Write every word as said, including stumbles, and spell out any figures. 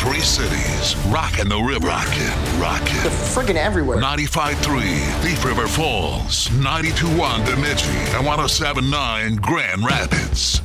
Three cities. Rockin' the River. Rockin', rockin'. They're friggin' everywhere. ninety-five point three Thief River Falls. ninety-two point one Bemidji. And one oh seven point nine Grand Rapids.